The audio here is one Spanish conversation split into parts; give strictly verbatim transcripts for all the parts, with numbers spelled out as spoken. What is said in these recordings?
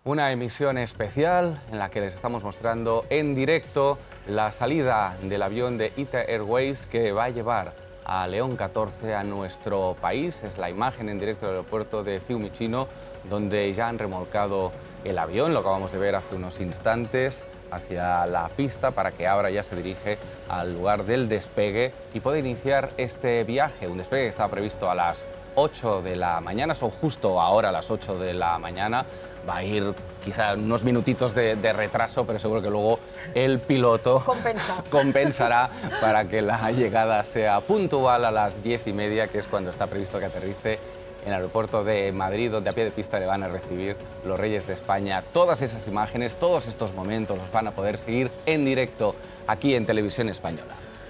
Una emisión especial en la que les estamos mostrando en directo la salida del avión de ITA Airways que va a llevar a León catorce a nuestro país. Es la imagen en directo del aeropuerto de Fiumicino, donde ya han remolcado el avión, lo acabamos de ver hace unos instantes, hacia la pista para que ahora ya se dirige al lugar del despegue y pueda iniciar este viaje. Un despegue que estaba previsto a las ocho de la mañana, son justo ahora las ocho de la mañana. Va a ir quizá unos minutitos de, de retraso, pero seguro que luego el piloto Compensa. compensará para que la llegada sea puntual a las diez y media, que es cuando está previsto que aterrice en el aeropuerto de Madrid, donde a pie de pista le van a recibir los Reyes de España. Todas esas imágenes, todos estos momentos los van a poder seguir en directo aquí en Televisión Española.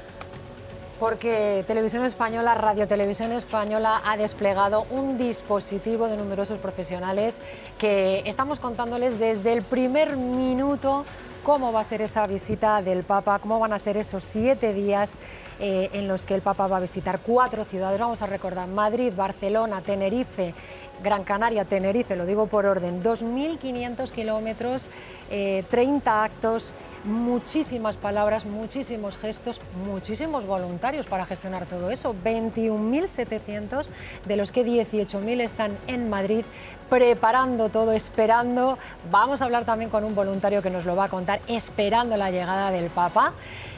Porque Televisión Española, Radio Televisión Española ha desplegado un dispositivo de numerosos profesionales que estamos contándoles desde el primer minuto cómo va a ser esa visita del Papa, cómo van a ser esos siete días eh, en los que el Papa va a visitar cuatro ciudades. Vamos a recordar: Madrid, Barcelona, Tenerife, Gran Canaria, Tenerife, lo digo por orden, dos mil quinientos kilómetros, eh, treinta actos, muchísimas palabras, muchísimos gestos, muchísimos voluntarios para gestionar todo eso, veintiún mil setecientos, de los que dieciocho mil están en Madrid preparando todo, esperando. Vamos a hablar también con un voluntario que nos lo va a contar, esperando la llegada del Papa.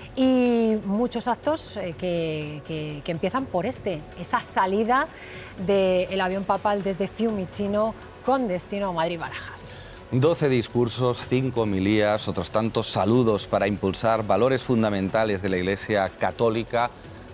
Y muchos actos eh, que, que, que empiezan por este, esa salida del avión papal desde Fiumicino con destino a Madrid-Barajas. doce discursos, cinco homilías, otros tantos saludos para impulsar valores fundamentales de la Iglesia Católica.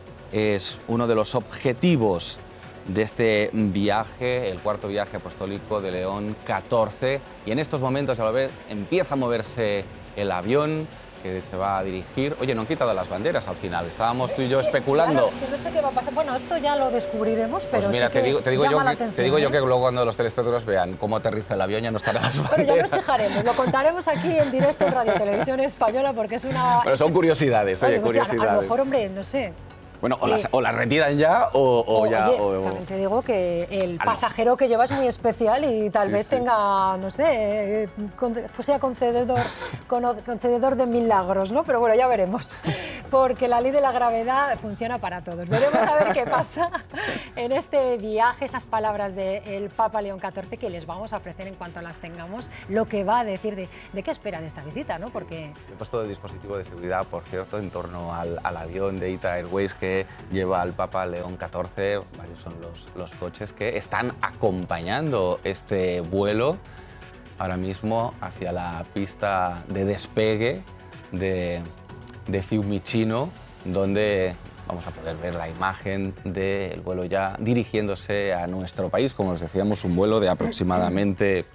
Es uno de los objetivos de este viaje, el cuarto viaje apostólico de León catorce. Y en estos momentos, a la vez, empieza a moverse el avión que se va a dirigir. Oye, no han quitado las banderas al final, estábamos tú y yo es que, especulando. Claro, es que no sé qué va a pasar. Bueno, esto ya lo descubriremos, pero pues mira, sí te que digo, te digo, yo, llama la que, atención, te digo ¿eh? yo que luego cuando los telespectadores vean cómo aterriza el avión ya no estarán las banderas. Pero ya nos fijaremos, lo contaremos aquí en directo en Radio Televisión Española, porque es una... Pero son curiosidades, oye, oye, no sé, curiosidades. a lo mejor, hombre, no sé. Bueno, o, Eh, las, o las retiran ya o, o, O, ya... oye, o, también te digo que el Ah, no. pasajero que lleva es muy especial y tal Sí, vez sí. tenga, no sé, eh, con- sea concededor, cono- concededor de milagros, ¿no? Pero bueno, ya veremos, porque la ley de la gravedad funciona para todos. Veremos a ver qué pasa en este viaje, esas palabras del Papa León catorce que les vamos a ofrecer en cuanto las tengamos, lo que va a decir de, de qué espera de esta visita, ¿no? Porque... He puesto el dispositivo de seguridad, por cierto, en torno al, al avión de ITA Airways que lleva al Papa León catorce. Varios son los, los coches que están acompañando este vuelo ahora mismo hacia la pista de despegue de, de Fiumicino, donde vamos a poder ver la imagen del vuelo ya dirigiéndose a nuestro país. Como os decíamos, un vuelo de aproximadamente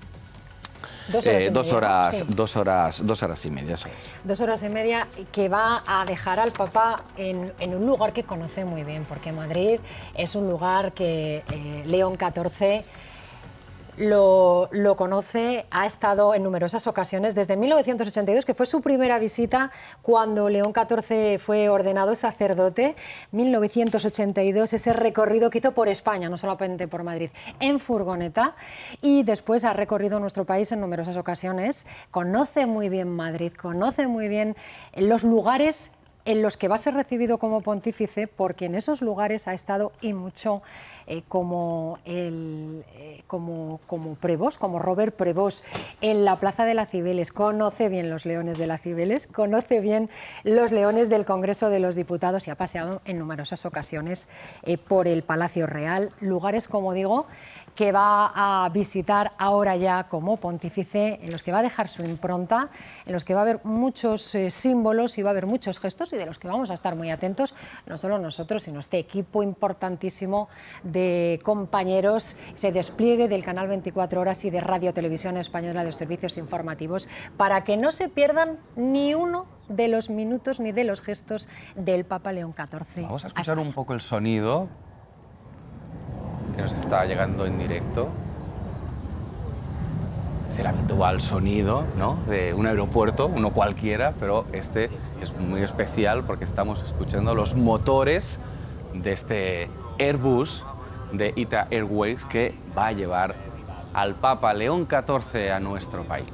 Dos horas, eh, y dos, media, ¿no? horas, Sí. dos, horas, dos horas y media, eso es. Dos horas y media, que va a dejar al Papa en, en un lugar que conoce muy bien, porque Madrid es un lugar que eh, León catorce lo, lo conoce, ha estado en numerosas ocasiones desde mil novecientos ochenta y dos, que fue su primera visita cuando León catorce fue ordenado sacerdote. mil novecientos ochenta y dos, ese recorrido que hizo por España, no solamente por Madrid, en furgoneta, y después ha recorrido nuestro país en numerosas ocasiones. Conoce muy bien Madrid, conoce muy bien los lugares en los que va a ser recibido como pontífice, porque en esos lugares ha estado y mucho eh, como, el, eh, como, como Prevost, como Robert Prevost, en la Plaza de la Cibeles. Conoce bien los leones de la Cibeles, conoce bien los leones del Congreso de los Diputados y ha paseado en numerosas ocasiones eh, por el Palacio Real, lugares, como digo, que va a visitar ahora ya como pontífice, en los que va a dejar su impronta, en los que va a haber muchos eh, símbolos y va a haber muchos gestos y de los que vamos a estar muy atentos, no solo nosotros, sino este equipo importantísimo de compañeros, ese despliegue del Canal veinticuatro Horas y de Radio Televisión Española, de los servicios informativos, para que no se pierdan ni uno de los minutos ni de los gestos del Papa León catorce. Vamos a escuchar un poco el sonido que nos está llegando en directo. Es el habitual sonido, ¿no?, de un aeropuerto, uno cualquiera, pero este es muy especial porque estamos escuchando los motores de este Airbus de ITA Airways que va a llevar al Papa León catorce a nuestro país.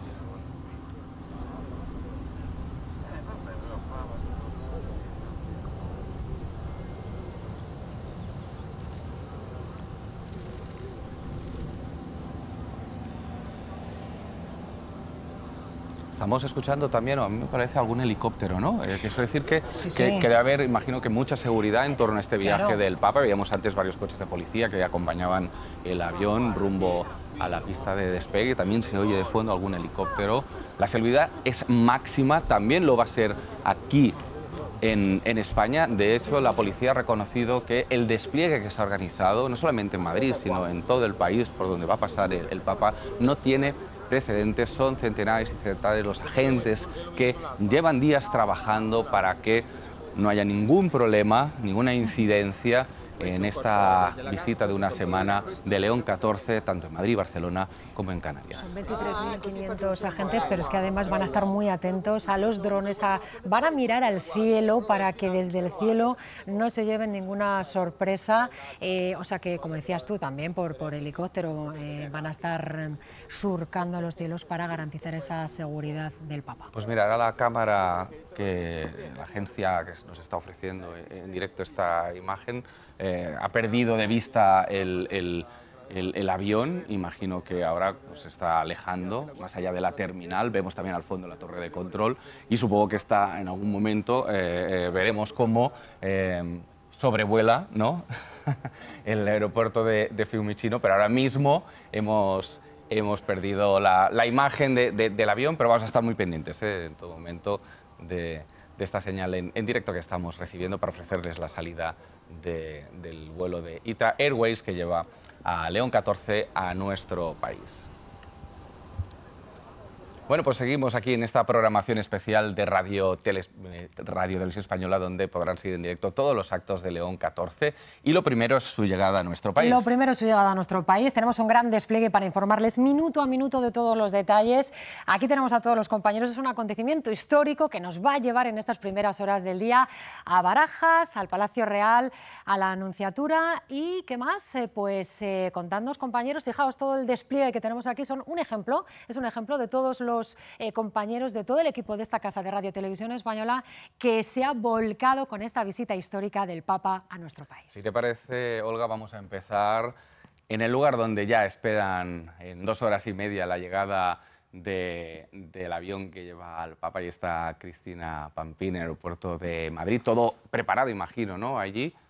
Estamos escuchando también, o a mí me parece, algún helicóptero, ¿no? Eh, que eso decir que, Sí, que, sí. que debe haber, imagino que mucha seguridad en torno a este viaje Claro. del Papa. Veíamos antes varios coches de policía que acompañaban el avión rumbo a la pista de despegue. También se oye de fondo algún helicóptero. La seguridad es máxima, también lo va a ser aquí en, en España. De hecho, la policía ha reconocido que el despliegue que se ha organizado, no solamente en Madrid, sino en todo el país por donde va a pasar el, el Papa, no tiene precedentes. Son centenares y centenares los agentes que llevan días trabajando para que no haya ningún problema, ninguna incidencia en esta visita de una semana de León catorce, tanto en Madrid, Barcelona como en Canarias. Son veintitrés mil quinientos agentes, pero es que además van a estar muy atentos a los drones, a, van a mirar al cielo para que desde el cielo no se lleven ninguna sorpresa. Eh, o sea que, como decías tú, también por, por helicóptero eh, van a estar eh, surcando los cielos para garantizar esa seguridad del Papa. Pues mira, ahora la cámara que la agencia que nos está ofreciendo en directo esta imagen eh, ha perdido de vista el, el, el, el avión. Imagino que ahora pues, se está alejando más allá de la terminal. Vemos también al fondo la torre de control y supongo que está en algún momento eh, eh, veremos cómo eh, sobrevuela, ¿no? el aeropuerto de, de Fiumicino, pero ahora mismo hemos Hemos perdido la, la imagen de, de, del avión, pero vamos a estar muy pendientes ¿eh? en todo momento de, de esta señal en, en directo que estamos recibiendo para ofrecerles la salida de, del vuelo de ITA Airways que lleva a León catorce a nuestro país. Bueno, pues seguimos aquí en esta programación especial de Radio, Teles, Radio Televisión Española, donde podrán seguir en directo todos los actos de León catorce. Y lo primero es su llegada a nuestro país. Lo primero es su llegada a nuestro país. Tenemos un gran despliegue para informarles minuto a minuto de todos los detalles. Aquí tenemos a todos los compañeros. Es un acontecimiento histórico que nos va a llevar en estas primeras horas del día a Barajas, al Palacio Real, a la Anunciatura. ¿Y qué más? Eh, pues eh, contadnos, compañeros, fijaos, todo el despliegue que tenemos aquí son un ejemplo. Es un ejemplo de todos los Eh, compañeros de todo el equipo de esta casa de Radio Televisión Española que se ha volcado con esta visita histórica del Papa a nuestro país. Si te parece, Olga, vamos a empezar en el lugar donde ya esperan en dos horas y media la llegada de, del avión que lleva al Papa. Y está Cristina Pampín en el aeropuerto de Madrid, todo preparado, imagino, ¿no? Allí.